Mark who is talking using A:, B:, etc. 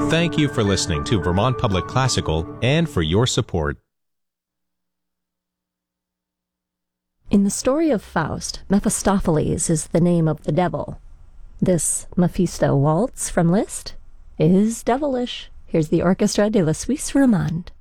A: Thank you for listening to Vermont Public Classical and for your support.
B: In the story of Faust, Mephistopheles is the name of the devil. This Mephisto waltz from Liszt is devilish. Here's the Orchestra de la Suisse Romande.